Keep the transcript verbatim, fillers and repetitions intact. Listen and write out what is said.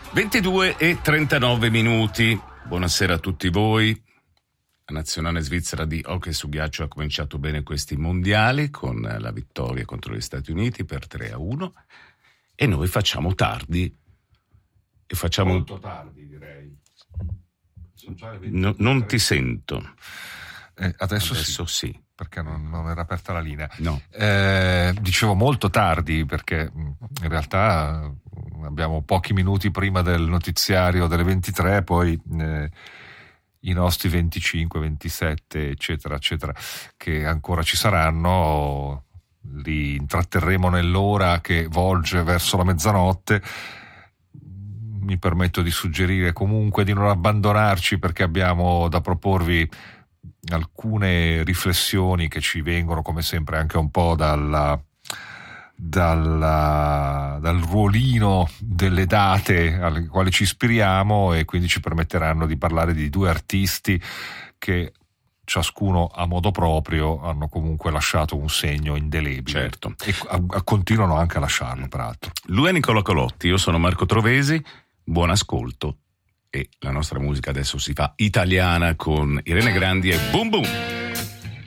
ventidue e trentanove minuti. Buonasera a tutti voi. La nazionale svizzera di hockey su ghiaccio ha cominciato bene questi mondiali con la vittoria contro gli Stati Uniti per tre a uno e noi facciamo tardi e facciamo molto tardi, direi. No, non ti sento. Eh, adesso adesso sì, sì. Perché non, non era aperta la linea. No. Eh, dicevo molto tardi perché in realtà abbiamo pochi minuti prima del notiziario delle ventitré, poi eh, i nostri venticinque, ventisette, eccetera, eccetera, che ancora ci saranno, li intratterremo nell'ora che volge verso la mezzanotte. Mi permetto di suggerire comunque di non abbandonarci perché abbiamo da proporvi alcune riflessioni che ci vengono come sempre anche un po' dalla, dalla, dal ruolino delle date alle quali ci ispiriamo, e quindi ci permetteranno di parlare di due artisti che ciascuno a modo proprio hanno comunque lasciato un segno indelebile. Certo. E a, a, continuano anche a lasciarlo, peraltro. Lui è Nicola Colotti, io sono Marco Trovesi, buon ascolto. E la nostra musica adesso si fa italiana con Irene Grandi e Boom Boom.